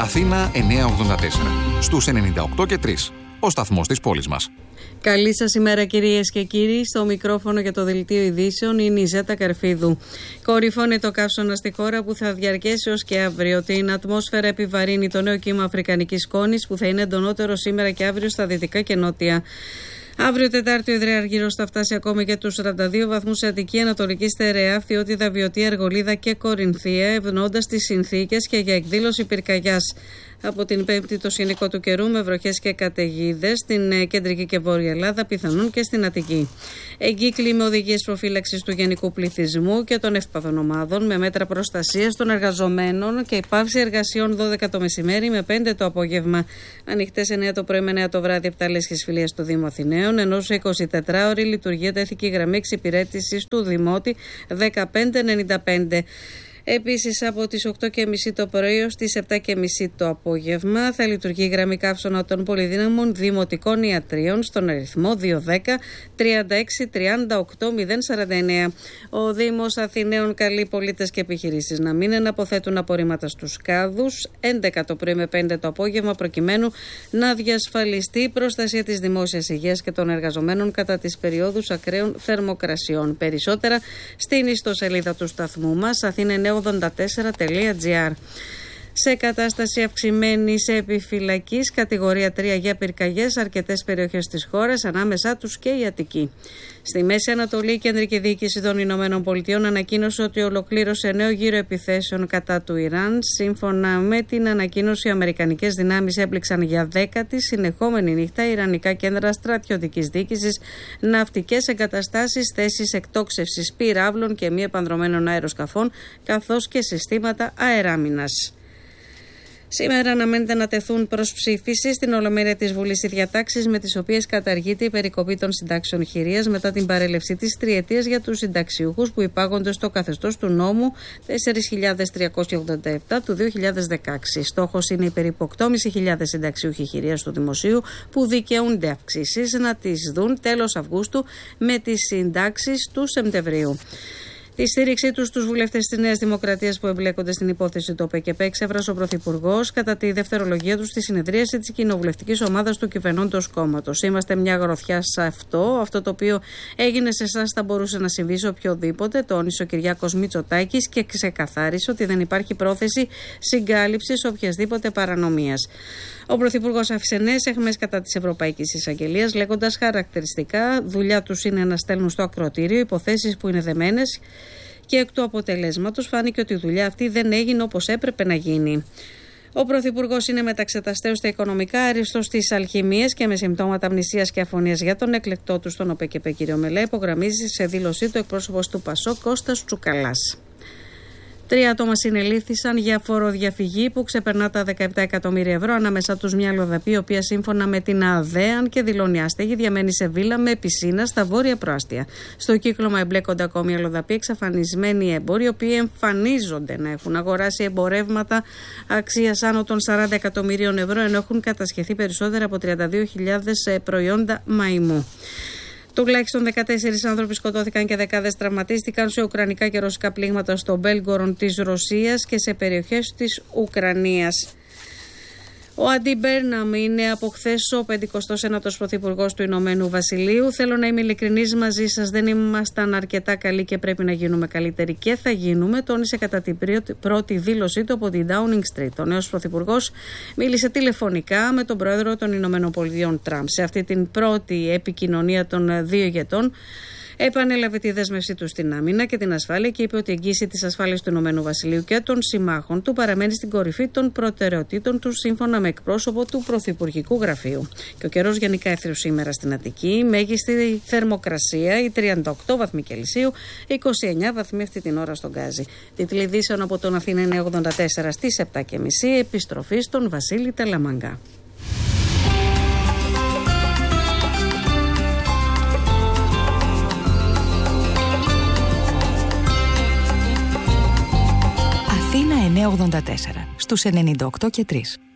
Αθήνα 984, στους 98 και 3. Ο σταθμός της πόλης μας. Καλή σας ημέρα, κυρίες και κύριοι. Στο μικρόφωνο για το δελτίο ειδήσεων είναι η Ζέτα Καρφίδου. Κορυφώνει το καύσωνα στη χώρα που θα διαρκέσει ως και αύριο. Την ατμόσφαιρα επιβαρύνει το νέο κύμα αφρικανικής σκόνης που θα είναι εντονότερο σήμερα και αύριο στα δυτικά και νότια. Αύριο Τετάρτη ο υδρεαργύρος θα φτάσει ακόμη και τους 42 βαθμούς σε Αττική, Ανατολική Στερεά, Φθιώτιδα, Βιωτία, Αργολίδα και Κορινθία, ευνοώντας τις συνθήκες και για εκδήλωση πυρκαγιάς. Από την Πέμπτη το σκηνικό του καιρού με βροχές και καταιγίδες στην κεντρική και βόρεια Ελλάδα, πιθανόν και στην Αττική. Εγκύκλοι με οδηγίες προφύλαξης του γενικού πληθυσμού και των εύπαθων ομάδων, με μέτρα προστασίας των εργαζομένων και πάυση εργασιών 12 το μεσημέρι με 5 το απόγευμα. Ανοιχτές 9 το πρωί με 9 το βράδυ, 7 λέσχες φιλίας του Δήμου Αθηναίων, ενώ σε 24 ώρη λειτουργεί εθνική γραμμή εξυπηρέτησης του Δημότη 1595. Επίσης, από τις 8.30 το πρωί ως τις 7.30 το απόγευμα θα λειτουργεί η γραμμή καύσωνα των πολυδύναμων δημοτικών ιατρίων στον αριθμό 210 36 38 049. Ο Δήμος Αθηναίων καλεί πολίτες και επιχειρήσεις να μην εναποθέτουν απορρίμματα στους κάδους 11 το πρωί με 5 το απόγευμα, προκειμένου να διασφαλιστεί η προστασία της δημόσιας υγείας και των εργαζομένων κατά τις περιόδους ακραίων θερμοκρασιών. Περισσότερα στην ιστοσελίδα του σταθμού μας athena984.gr. Σε κατάσταση αυξημένης επιφυλακής, κατηγορία 3 για πυρκαγιές, αρκετές περιοχές της χώρας, ανάμεσά τους και η Αττική. Στη Μέση Ανατολή, η Κεντρική Διοίκηση των Ηνωμένων Πολιτειών ανακοίνωσε ότι ολοκλήρωσε νέο γύρο επιθέσεων κατά του Ιράν. Σύμφωνα με την ανακοίνωση, οι αμερικανικές δυνάμεις έπληξαν για 10η συνεχόμενη νύχτα ιρανικά κέντρα στρατιωτικής διοίκησης, ναυτικές εγκαταστάσεις, θέσεις εκτόξευσης πυράβλων και μη επανδρωμένων αεροσκαφών, καθώς και συστήματα αεράμινας. Σήμερα αναμένεται να τεθούν προς ψήφιση στην Ολομέλεια της Βουλής οι διατάξεις με τις οποίες καταργείται η περικοπή των συντάξεων χειρίας μετά την παρέλευση της τριετίας για τους συνταξιούχους που υπάγονται στο καθεστώς του νόμου 4.387 του 2016. Στόχος είναι οι περίπου 8.500 συνταξιούχοι χειρίας του Δημοσίου που δικαιούνται αυξήσεις να τις δουν τέλος Αυγούστου με τις συντάξεις του Σεπτεμβρίου. Τη στήριξή του στους βουλευτές της Νέας Δημοκρατίας που εμπλέκονται στην υπόθεση του ΟΠΕΚΕΠ εξέφρασε ο Πρωθυπουργός κατά τη δευτερολογία του στη συνεδρίαση της κοινοβουλευτικής ομάδας του κυβερνώντος κόμματος. Είμαστε μια γροθιά σε αυτό το οποίο έγινε σε εσάς θα μπορούσε να συμβεί σε οποιοδήποτε, τόνισε ο Κυριάκος Μητσοτάκης και ξεκαθάρισε ότι δεν υπάρχει πρόθεση συγκάλυψης οποιασδήποτε παρανομίας. Ο Πρωθυπουργός άφησε νέες αιχμές κατά της Ευρωπαϊκής Εισαγγελίας, λέγοντας χαρακτηριστικά δουλειά τους είναι να στέλνουν στο ακροατήριο υποθέσεις που είναι δεμένες και εκ του αποτελέσματος φάνηκε ότι η δουλειά αυτή δεν έγινε όπως έπρεπε να γίνει. Ο Πρωθυπουργός είναι μεταξεταστέως στα οικονομικά, άριστος στις αλχημίες και με συμπτώματα αμνησίας και αφωνίας για τον εκλεκτό του στον ΟΠΕΚΕΠ κ. Μελέ, υπογραμμίζει σε δήλωσή του εκπρόσωπος του ΠΑΣΟΚ Κώστας Τσουκαλάς. 3 άτομα συνελήφθησαν για φοροδιαφυγή που ξεπερνά τα 17 εκατομμύρια ευρώ, ανάμεσά τους μια αλλοδαπή, η οποία σύμφωνα με την ΑΔΕΑΝ και δηλώνει άστεγη, διαμένει σε βίλα με πισίνα στα βόρεια προάστια. Στο κύκλωμα εμπλέκονται ακόμη αλλοδαποί, εξαφανισμένοι έμποροι, οι οποίοι εμφανίζονται να έχουν αγοράσει εμπορεύματα αξίας άνω των 40 εκατομμυρίων ευρώ, ενώ έχουν κατασχεθεί περισσότερα από 32.000 προϊόντα μαϊμού. Τουλάχιστον 14 άνθρωποι σκοτώθηκαν και δεκάδες τραυματίστηκαν σε ουκρανικά και ρωσικά πλήγματα στο Μπέλγκορον της Ρωσίας και σε περιοχές της Ουκρανίας. Ο Άντι Μπέρναμ είναι από χθες ο 59ος Πρωθυπουργός του Ηνωμένου Βασιλείου. Θέλω να είμαι ειλικρινής μαζί σας. Δεν ήμασταν αρκετά καλοί και πρέπει να γίνουμε καλύτεροι και θα γίνουμε, τόνισε κατά την πρώτη δήλωσή του από την Downing Street. Ο νέος Πρωθυπουργός μίλησε τηλεφωνικά με τον Πρόεδρο των Ηνωμένων Πολιτειών Τραμπ. Σε αυτή την πρώτη επικοινωνία των δύο ηγετών, επανέλαβε τη δέσμευσή του στην άμυνα και την ασφάλεια και είπε ότι η εγγύηση της ασφάλειας του Ηνωμένου Βασιλείου και των συμμάχων του παραμένει στην κορυφή των προτεραιοτήτων του, σύμφωνα με εκπρόσωπο του Πρωθυπουργικού Γραφείου. Και ο καιρός γενικά έθριος σήμερα στην Αττική. Μέγιστη θερμοκρασία οι 38 βαθμοί Κελσίου, 29 βαθμοί αυτή την ώρα στον Γκάζι. Τίτλοι ειδήσεων από τον Αθήνα 984 στις 7.30. Επιστροφή στον Βασίλη Τελαμαγκά. Αθήνα 984 στους 98 και 3.